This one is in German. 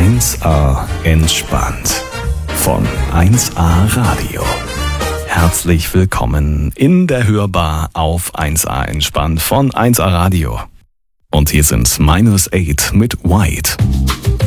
1A entspannt von 1A Radio. Herzlich willkommen in der Hörbar auf 1A entspannt von 1A Radio. Und hier sind -8 mit White.